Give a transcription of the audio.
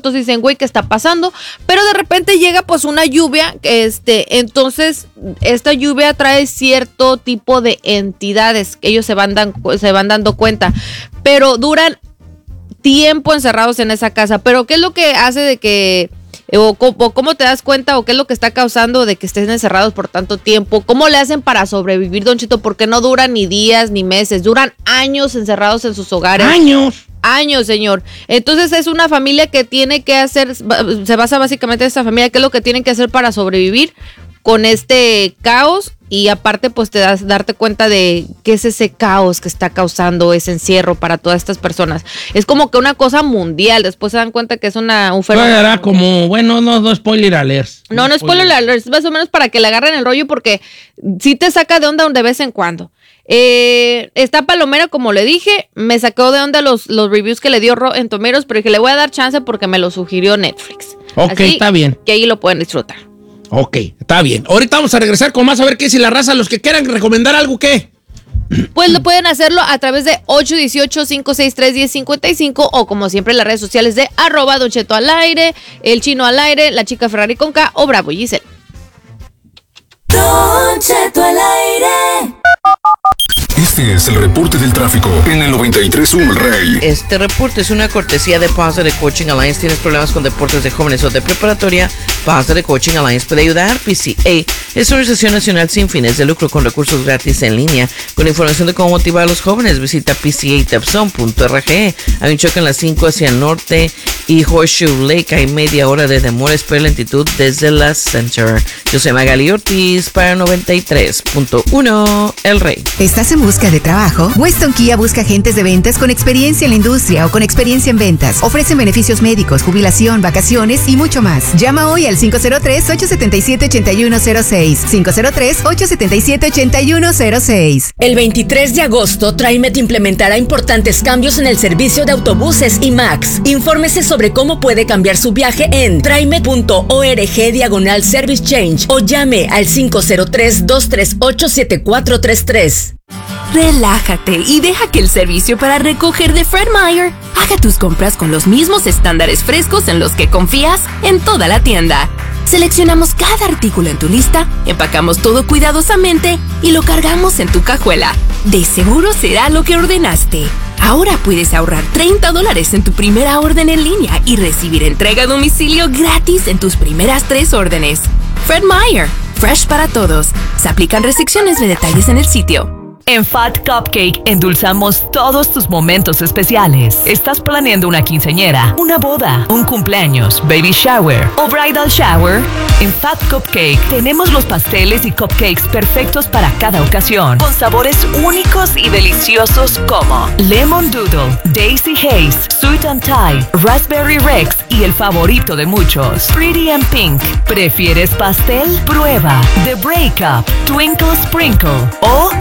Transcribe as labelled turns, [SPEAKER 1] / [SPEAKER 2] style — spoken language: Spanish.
[SPEAKER 1] entonces dicen, güey, ¿qué está pasando? Pero de repente llega pues una lluvia, entonces esta lluvia trae cierto tipo de entidades que ellos se van dando cuenta, pero duran tiempo encerrados en esa casa. Pero ¿qué es lo que hace de que, o cómo te das cuenta, o qué es lo que está causando de que estén encerrados por tanto tiempo? ¿Cómo le hacen para sobrevivir, Don Cheto? Porque no duran ni días ni meses, duran años encerrados en sus hogares. Años, señor. Entonces es una familia que tiene que hacer, se basa básicamente en esta familia, qué es lo que tienen que hacer para sobrevivir con este caos. Y aparte pues darte cuenta de qué es ese caos que está causando ese encierro para todas estas personas. Es como que una cosa mundial. Después se dan cuenta que es un fenómeno.
[SPEAKER 2] Era como, bueno, no spoiler alert.
[SPEAKER 1] No spoiler alert. Es más o menos para que le agarren el rollo, porque sí te saca de onda de vez en cuando. Está palomera, como le dije. Me sacó de onda los reviews que le dio en Tomeros, pero dije, le voy a dar chance porque me lo sugirió Netflix.
[SPEAKER 2] Ok, así, está bien.
[SPEAKER 1] Que ahí lo pueden disfrutar.
[SPEAKER 2] Ok, está bien. Ahorita vamos a regresar con más, a ver qué si la raza, los que quieran recomendar algo, ¿qué?
[SPEAKER 1] Pues lo pueden hacerlo a través de 818-563-1055 o como siempre en las redes sociales de @Don Cheto al aire, el Chino al aire, la chica Ferrari con K o Bravo Giselle.
[SPEAKER 3] Don Cheto al aire.
[SPEAKER 4] Este es el reporte del tráfico en el 93.1 El Rey.
[SPEAKER 5] Este reporte es una cortesía de Positive Coaching Alliance. ¿Tienes problemas con deportes de jóvenes o de preparatoria? Positive Coaching Alliance puede ayudar. PCA es una organización nacional sin fines de lucro con recursos gratis en línea. Con información de cómo motivar a los jóvenes, visita pcatepson.org. Hay un choque en la 5 hacia el norte y Horseshoe Lake. Hay media hora de demora. Espera lentitud desde la Center. Yo soy Magali Ortiz para 93.1 El Rey.
[SPEAKER 6] ¿Estás en busca de trabajo? Weston Kia busca agentes de ventas con experiencia en la industria o con experiencia en ventas. Ofrecen beneficios médicos, jubilación, vacaciones y mucho más. Llama hoy al 503-877-8106. 503-877-8106.
[SPEAKER 7] El 23 de agosto, TriMet implementará importantes cambios en el servicio de autobuses y MAX. Infórmese sobre cómo puede cambiar su viaje en trimet.org/service change o llame al 503-238-7433.
[SPEAKER 8] Relájate y deja que el servicio para recoger de Fred Meyer haga tus compras con los mismos estándares frescos en los que confías en toda la tienda. Seleccionamos cada artículo en tu lista, empacamos todo cuidadosamente y lo cargamos en tu cajuela. De seguro será lo que ordenaste. Ahora puedes ahorrar $30 en tu primera orden en línea y recibir entrega a domicilio gratis en tus primeras 3 órdenes. Fred Meyer, fresh para todos. Se aplican restricciones, de detalles en el sitio.
[SPEAKER 9] En Fat Cupcake endulzamos todos tus momentos especiales. ¿Estás planeando una quinceañera, una boda, un cumpleaños, baby shower o bridal shower? En Fat Cupcake tenemos los pasteles y cupcakes perfectos para cada ocasión, con sabores únicos y deliciosos como Lemon Doodle, Daisy Haze, Sweet and Thai, Raspberry Rex y el favorito de muchos, Pretty and Pink. ¿Prefieres pastel? Prueba The Breakup, Twinkle Sprinkle o